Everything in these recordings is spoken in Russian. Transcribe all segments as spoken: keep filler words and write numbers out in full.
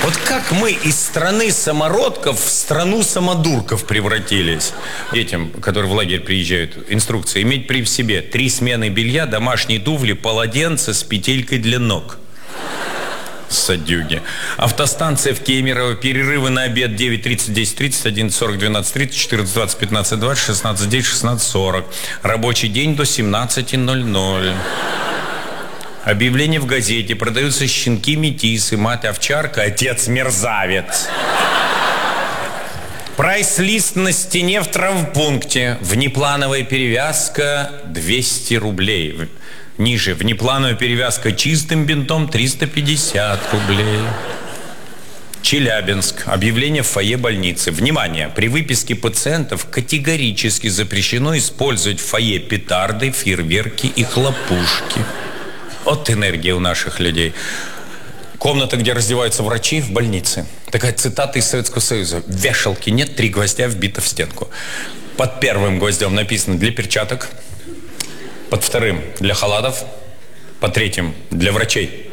Вот как мы из страны самородков в страну самодурков превратились. Детям, которые в лагерь приезжают, инструкция: иметь при себе три смены белья, домашние туфли, полотенце с петелькой для ног. Садюги. Автостанция в Кемерово. Перерывы на обед: девять тридцать, десять тридцать, одиннадцать сорок, двенадцать тридцать, четырнадцать двадцать, пятнадцать двадцать, шестнадцать десять, шестнадцать сорок. Рабочий день до семнадцати ноль-ноль. Объявление в газете: продаются щенки метисы, мать овчарка, отец мерзавец. Прайс-лист на стене в травмпункте. Внеплановая перевязка двести рублей. Ниже: внеплановая перевязка чистым бинтом триста пятьдесят рублей. Челябинск. Объявление в фойе больницы. Внимание! При выписке пациентов категорически запрещено использовать в фойе петарды, фейерверки и хлопушки. Вот энергия у наших людей. Комната, где раздеваются врачи в больнице. Такая цитата из Советского Союза. Вешалки нет, три гвоздя вбито в стенку. Под первым гвоздем написано: для перчаток. Под вторым — для халатов. Под третьим — для врачей.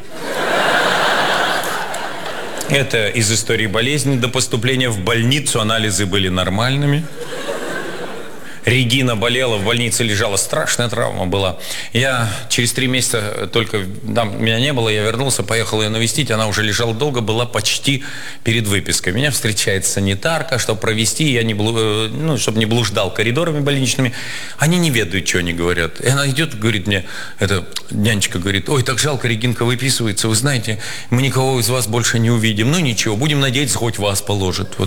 Это из истории болезни. До поступления в больницу анализы были нормальными. Регина болела, в больнице лежала, страшная травма была. Я через три месяца только, там меня не было, я вернулся, поехал ее навестить, она уже лежала долго, была почти перед выпиской. Меня встречает санитарка, чтобы провести, я не, блу, ну, чтобы не блуждал коридорами больничными. Они не ведают, что они говорят. И она идет, говорит мне, эта нянечка говорит: ой, так жалко, Регинка выписывается, вы знаете, мы никого из вас больше не увидим. Ну ничего, будем надеяться, хоть вас положат. Вот.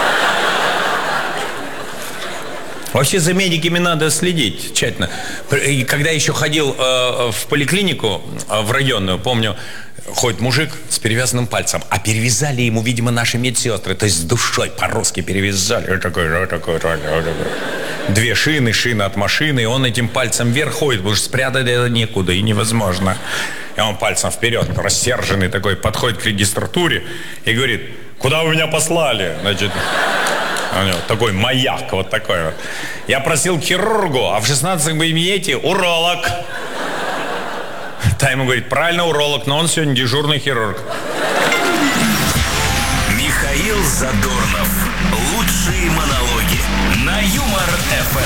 Вообще за медиками надо следить тщательно. И когда еще ходил э, в поликлинику, э, в районную, помню, ходит мужик с перевязанным пальцем, а перевязали ему, видимо, наши медсестры, то есть с душой по-русски перевязали. Вот такой, вот такой, вот такой. Две шины, шина от машины, и он этим пальцем вверх ходит, потому что спрятать это некуда и невозможно. И он пальцем вперед, рассерженный такой, подходит к регистратуре и говорит: куда вы меня послали? Значит... У него такой маяк, вот такой вот. Я просил к хирургу, а в шестнадцатом кабинете уролог. Та ему говорит: правильно, уролог, но он сегодня дежурный хирург. Михаил Задорнов. Лучшие монологи на Юмор ФМ.